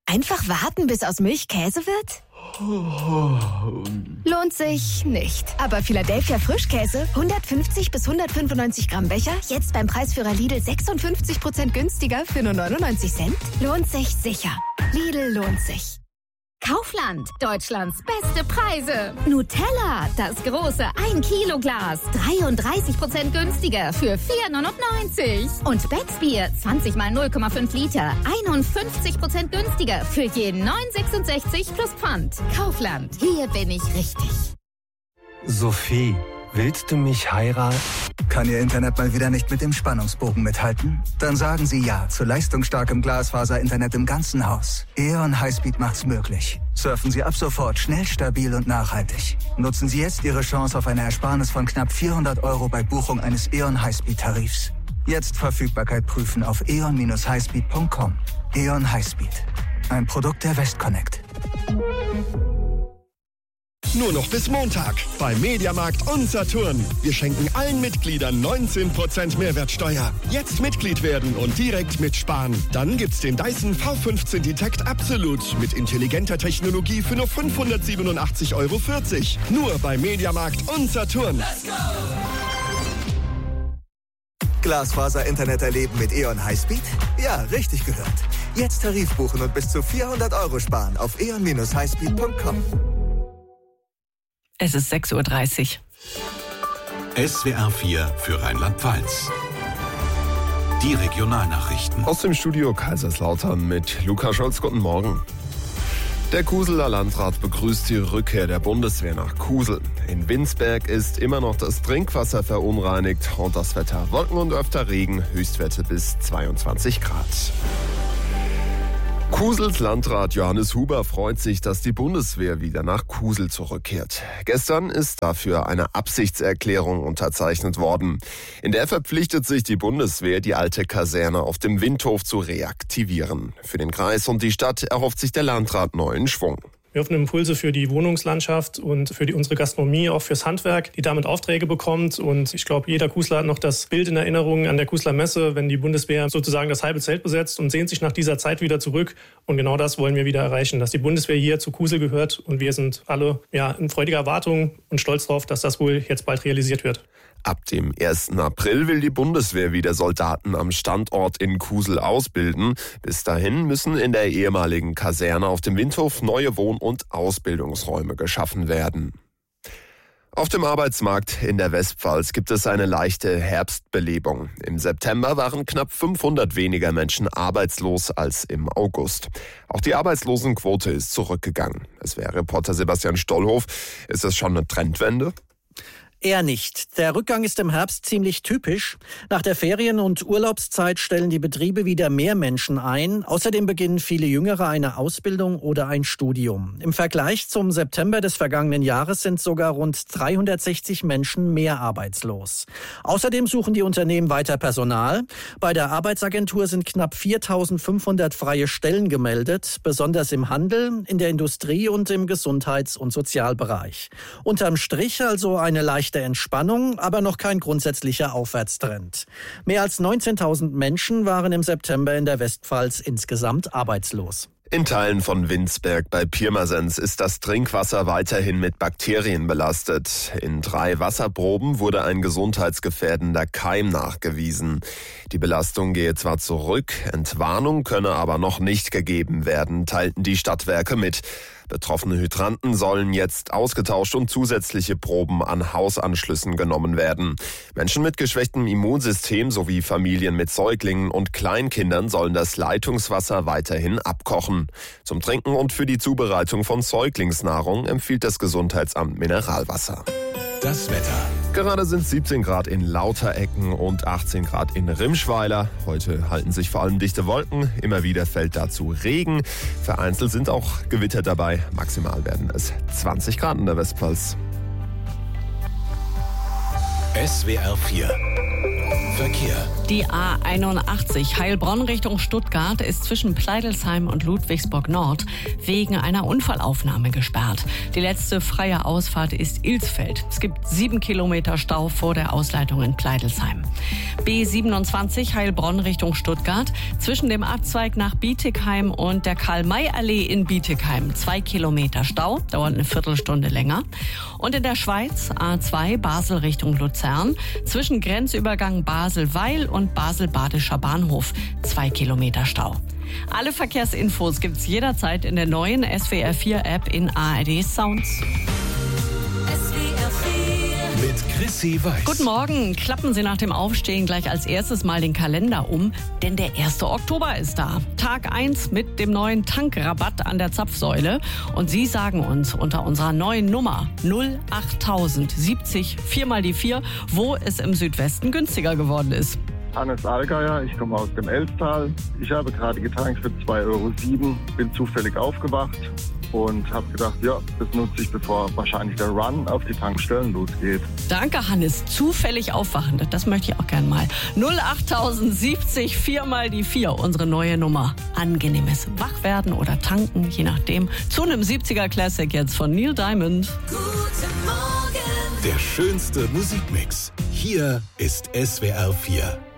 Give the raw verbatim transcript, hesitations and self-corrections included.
Einfach warten, bis aus Milch Käse wird? Lohnt sich nicht. Aber Philadelphia Frischkäse, hundertfünfzig bis hundertfünfundneunzig Gramm Becher, jetzt beim Preisführer Lidl sechsundfünfzig Prozent günstiger für nur neunundneunzig Cent? Lohnt sich sicher. Lidl lohnt sich. Kaufland, Deutschlands beste Preise. Nutella, das große ein Kilo Glas, dreiunddreißig Prozent günstiger für vier neunundneunzig. Und Becksbier, zwanzig mal null Komma fünf Liter, einundfünfzig Prozent günstiger für jeden neun sechsundsechzig plus Pfand. Kaufland, hier bin ich richtig. Sophie, willst du mich heiraten? Kann Ihr Internet mal wieder nicht mit dem Spannungsbogen mithalten? Dann sagen Sie ja zu leistungsstarkem Glasfaser-Internet im ganzen Haus. E O N Highspeed macht's möglich. Surfen Sie ab sofort schnell, stabil und nachhaltig. Nutzen Sie jetzt Ihre Chance auf eine Ersparnis von knapp vierhundert Euro bei Buchung eines E O N Highspeed-Tarifs. Jetzt Verfügbarkeit prüfen auf e o n dash highspeed punkt com. E O N Highspeed. Ein Produkt der Westconnect. Nur noch bis Montag bei Mediamarkt und Saturn. Wir schenken allen Mitgliedern neunzehn Prozent Mehrwertsteuer. Jetzt Mitglied werden und direkt mitsparen. Dann gibt's den Dyson V fünfzehn Detect Absolute mit intelligenter Technologie für nur fünfhundertsiebenundachtzig Euro vierzig. Nur bei Mediamarkt und Saturn. Let's go! Glasfaser-Internet erleben mit E O N Highspeed? Ja, richtig gehört. Jetzt Tarif buchen und bis zu vierhundert Euro sparen auf e o n dash highspeed punkt com. Es ist sechs Uhr dreißig. S W R vier für Rheinland-Pfalz. Die Regionalnachrichten. Aus dem Studio Kaiserslautern mit Lukas Scholz. Guten Morgen. Der Kuseler Landrat begrüßt die Rückkehr der Bundeswehr nach Kusel. In Winsberg ist immer noch das Trinkwasser verunreinigt und das Wetter Wolken und öfter Regen, Höchstwerte bis zweiundzwanzig Grad. Kusels Landrat Johannes Huber freut sich, dass die Bundeswehr wieder nach Kusel zurückkehrt. Gestern ist dafür eine Absichtserklärung unterzeichnet worden. In der verpflichtet sich die Bundeswehr, die alte Kaserne auf dem Windhof zu reaktivieren. Für den Kreis und die Stadt erhofft sich der Landrat neuen Schwung. Wir hoffen Impulse für die Wohnungslandschaft und für die, unsere Gastronomie, auch fürs Handwerk, die damit Aufträge bekommt. Und ich glaube, jeder Kusler hat noch das Bild in Erinnerung an der Kusler Messe, wenn die Bundeswehr sozusagen das halbe Zelt besetzt und sehnt sich nach dieser Zeit wieder zurück. Und genau das wollen wir wieder erreichen, dass die Bundeswehr hier zu Kusel gehört. Und wir sind alle ja, in freudiger Erwartung und stolz darauf, dass das wohl jetzt bald realisiert wird. Ab dem ersten April will die Bundeswehr wieder Soldaten am Standort in Kusel ausbilden. Bis dahin müssen in der ehemaligen Kaserne auf dem Windhof neue Wohn- und Ausbildungsräume geschaffen werden. Auf dem Arbeitsmarkt in der Westpfalz gibt es eine leichte Herbstbelebung. Im September waren knapp fünfhundert weniger Menschen arbeitslos als im August. Auch die Arbeitslosenquote ist zurückgegangen. Es wäre Reporter Sebastian Stollhof. Ist das schon eine Trendwende? Eher nicht. Der Rückgang ist im Herbst ziemlich typisch. Nach der Ferien- und Urlaubszeit stellen die Betriebe wieder mehr Menschen ein. Außerdem beginnen viele Jüngere eine Ausbildung oder ein Studium. Im Vergleich zum September des vergangenen Jahres sind sogar rund dreihundertsechzig Menschen mehr arbeitslos. Außerdem suchen die Unternehmen weiter Personal. Bei der Arbeitsagentur sind knapp viertausendfünfhundert freie Stellen gemeldet, besonders im Handel, in der Industrie und im Gesundheits- und Sozialbereich. Unterm Strich also eine leichte der Entspannung, aber noch kein grundsätzlicher Aufwärtstrend. Mehr als neunzehntausend Menschen waren im September in der Westpfalz insgesamt arbeitslos. In Teilen von Winsberg bei Pirmasens ist das Trinkwasser weiterhin mit Bakterien belastet. In drei Wasserproben wurde ein gesundheitsgefährdender Keim nachgewiesen. Die Belastung gehe zwar zurück, Entwarnung könne aber noch nicht gegeben werden, teilten die Stadtwerke mit. Betroffene Hydranten sollen jetzt ausgetauscht und zusätzliche Proben an Hausanschlüssen genommen werden. Menschen mit geschwächtem Immunsystem sowie Familien mit Säuglingen und Kleinkindern sollen das Leitungswasser weiterhin abkochen. Zum Trinken und für die Zubereitung von Säuglingsnahrung empfiehlt das Gesundheitsamt Mineralwasser. Das Wetter. Gerade sind siebzehn Grad in Lauterecken und achtzehn Grad in Rimschweiler. Heute halten sich vor allem dichte Wolken. Immer wieder fällt dazu Regen. Vereinzelt sind auch Gewitter dabei. Maximal werden es zwanzig Grad in der Westpfalz. S W R vier Verkehr. Die A einundachtzig Heilbronn Richtung Stuttgart ist zwischen Pleidelsheim und Ludwigsburg Nord wegen einer Unfallaufnahme gesperrt. Die letzte freie Ausfahrt ist Ilsfeld. Es gibt sieben Kilometer Stau vor der Ausleitung in Pleidelsheim. B siebenundzwanzig Heilbronn Richtung Stuttgart zwischen dem Abzweig nach Bietigheim und der Karl-May-Allee in Bietigheim. Zwei Kilometer Stau, dauert eine Viertelstunde länger. Und in der Schweiz A zwei Basel Richtung Luzern zwischen Grenzübergang Basel-Weil und Basel-Badischer Bahnhof. Zwei Kilometer Stau. Alle Verkehrsinfos gibt's jederzeit in der neuen S W R vier App in A R D Sounds. Mit Chrissy Weiß. Guten Morgen. Klappen Sie nach dem Aufstehen gleich als erstes mal den Kalender um, denn der erste Oktober ist da. Tag eins mit dem neuen Tankrabatt an der Zapfsäule. Und Sie sagen uns unter unserer neuen Nummer null acht siebzig vier mal die vier, wo es im Südwesten günstiger geworden ist. Hannes Allgeier, ich komme aus dem Elstal. Ich habe gerade getankt für zwei Euro sieben, bin zufällig aufgewacht und habe gedacht, ja, das nutze ich, bevor wahrscheinlich der Run auf die Tankstellen losgeht. Danke, Hannes. Zufällig aufwachend. Das möchte ich auch gern mal. null acht siebzig vier mal die vier, unsere neue Nummer. Angenehmes Wachwerden oder Tanken, je nachdem. Zu einem siebziger Classic jetzt von Neil Diamond. Der schönste Musikmix. Hier ist S W R vier.